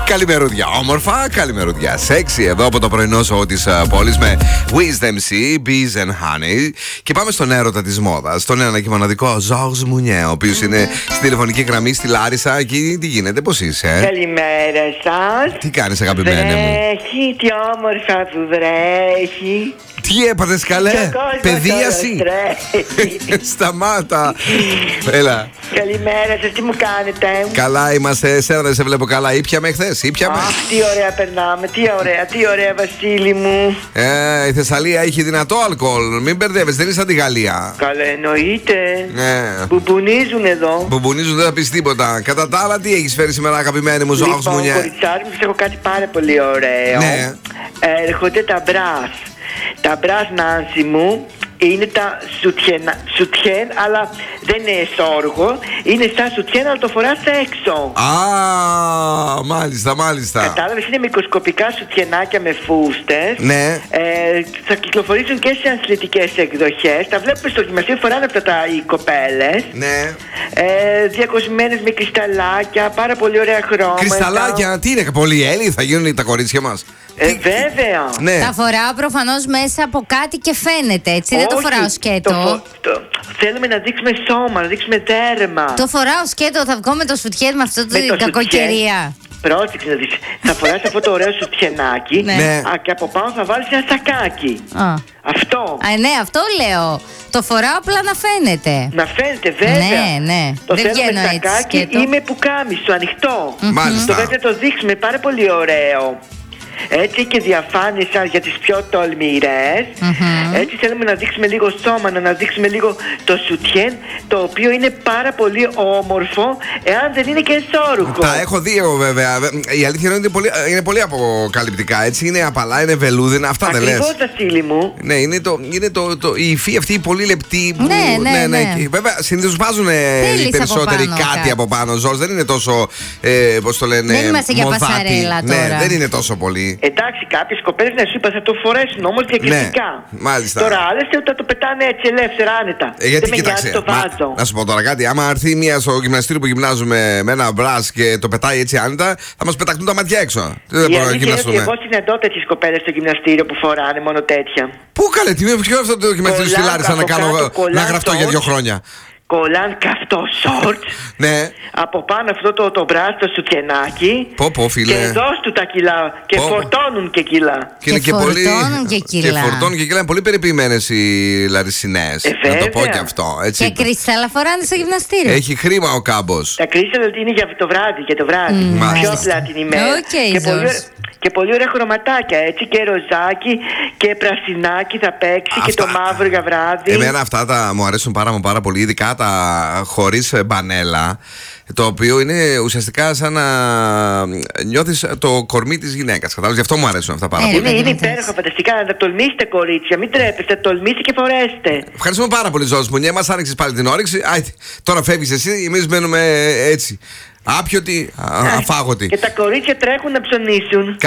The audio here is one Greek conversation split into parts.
Καλημερούδια όμορφα, καλημερούδια σεξι. Εδώ από το πρωινό σοου της πόλης με Wiz MC, Bees and Honey. Και πάμε στον έρωτα της μόδας, τον ένα και μοναδικό Georges Mounier, ο οποίος είναι στη τηλεφωνική γραμμή στη Λάρισα. Εκεί τι γίνεται, πώς είσαι? Καλημέρα σας. Τι κάνεις, αγαπημένε μου? Βρέχει, τι όμορφα που βρέχει. Τι έπαθες, καλέ? Παιδίαση? Σταμάτα. Έλα. Καλημέρα σας, τι μου κάνετε? Καλά είμαστε, εσένα δεν σε βλέπω καλά. Ήπιαμε χθες, ήπιαμε. Αχ, τι ωραία περνάμε, τι ωραία Βασίλη μου. Η Θεσσαλία έχει δυνατό αλκοόλ. Μην μπερδεύεσαι, δεν είναι σαν τη Γαλλία. Καλά, εννοείται. Μπουμπουνίζουν εδώ. Μπουμπουνίζουν, δεν θα πεις τίποτα. Κατά τα άλλα, τι έχεις φέρει σήμερα, αγαπημένη μου Georges Mounier? Λοιπόν, κοριτσάρι μου, έχω κάτι πάρα πολύ ωραίο. Ναι. Έρχονται τα μπρας. Τα μπρας, Νάνση μου, είναι τα σουτιέν, αλλά δεν είναι εσόργο. Είναι σαν σουτιέν, αλλά το φοράς έξω. Α, μάλιστα. Κατάλαβες, είναι μικροσκοπικά σουτιενάκια με φούστες. Ναι. Θα κυκλοφορήσουν και σε αθλητικές εκδοχές. Τα βλέπουμε στο γυμναστήριο, φοράνε αυτά οι κοπέλες. Ναι. Διακοσμένες με κρυσταλλάκια, πάρα πολύ ωραία χρώματα. Κρυσταλλάκια, τι είναι, πολύ έλι, θα γίνουν τα κορίτσια μας? Βέβαια. Ναι. Τα φοράω προφανώς μέσα από κάτι και φαίνεται, έτσι. Δεν το φοράω σκέτο. Θέλουμε να δείξουμε σώμα, να δείξουμε δέρμα. Το φοράω σκέτο, θα βγω με το σουτιέν με αυτό την κακοκαιρία. Πρόσεξε να δεις. Θα φοράς αυτό το ωραίο σουτιενάκι. Ναι. Και από πάνω θα βάλεις ένα σακάκι. Αυτό. Ναι, αυτό λέω. Το φοράω απλά να φαίνεται. Να φαίνεται, βέβαια. Ναι. Το δεν θέλουμε σακάκι ή με πουκάμισο ανοιχτό. Μάλιστα. Το βέβαια το δείξουμε, πάρα πολύ ωραίο. Έτσι και διαφάνειες για τις πιο τολμηρές. Έτσι θέλουμε να δείξουμε λίγο σώμα, να δείξουμε λίγο το σουτιέν, το οποίο είναι πάρα πολύ όμορφο, εάν δεν είναι και εσόρουχο. Τα έχω δει εγώ, βέβαια. Η αλήθεια είναι ότι είναι πολύ αποκαλυπτικά, έτσι. Είναι απαλά, είναι βελούδινα, αυτά δεν λες? Ακριβώς, Βασίλη μου. Ναι, είναι η υφή αυτή η πολύ λεπτή. Ναι. Βέβαια, συνήθως βάζουν οι περισσότεροι κάτι από πάνω. Ζόρς, δεν είναι τόσο, πώς το λένε, δεν είμαστε για μοδάτι. πασαρέλα τώρα. Ναι, δεν είναι τόσο πολύ. Εντάξει, κάποιες κοπέλες να σου είπα θα το φορέσουν όμως διακριτικά. Ναι, μάλιστα. Τώρα άλλες θα το πετάνε έτσι ελεύθερα, άνετα. Γιατί δεν με νοιάζει, το βάζω. Να σου πω τώρα κάτι. Άμα έρθει μία στο γυμναστήριο που γυμνάζουμε με ένα μπρας και το πετάει έτσι άνετα, θα μας πεταχτούν τα ματιά έξω. Δεν μπορούμε να γυμναστούμε. Εγώ συναντώ τέτοιες κοπέλες στο γυμναστήριο που φοράνε μόνο τέτοια. Πού καλέ, τι είναι αυτό το γυμναστήριο στη Λάρισα να γραφτώ για 2 χρόνια. Κολλάν καυτό σόρτ. Ναι. Από πάνω αυτό το μπράστο σουτιενάκι. Πω, φίλε. Και δώσ' του τα κιλά. Και φορτώνουν και κιλά. Και φορτώνουν και κιλά. Και φορτώνουν και κιλά. Είναι πολύ περιποιημένες οι Λαρισινές. Να το πω και αυτό. Έτσι. Και κρυστάλλα φοράνε στο γυμναστήριο. Έχει χρήμα ο κάμπος. Τα κρύσταλλα είναι για το βράδυ. Πιο απλά την ημέρα. Και πολύ ωραία χρωματάκια, έτσι, και ροζάκι και πρασινάκι θα παίξει. Και το μαύρο για βράδυ. Εμένα αυτά μου αρέσουν πάρα πολύ, ειδικά τα χωρίς μπανέλα, το οποίο είναι ουσιαστικά σαν να νιώθεις το κορμί της γυναίκας. Κατάλαβες, γι' αυτό μου αρέσουν αυτά πάρα πολύ. Είναι υπέροχα, φανταστικά. Να τολμήσετε, κορίτσια, μην τρέπεστε, τολμήστε και φορέστε. Ευχαριστούμε πάρα πολύ, Georges Mounier. Μας άνοιξες πάλι την όρεξη. Τώρα φεύγεις εσύ, εμείς μένουμε έτσι. Άπιωτοι, αφάγωτοι. Και τα κορίτσια τρέχουν να ψωνίσουν.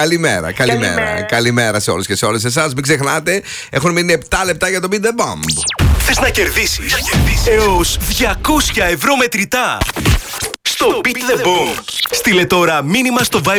Καλημέρα σε όλους και σε όλες εσάς. Μην ξεχνάτε, έχουν μείνει 7 λεπτά για το Beat the Bomb. Θες να κερδίσεις έως 200 ευρώ μετρητά στο Beat the Bomb? Στείλε τώρα μήνυμα στο Viber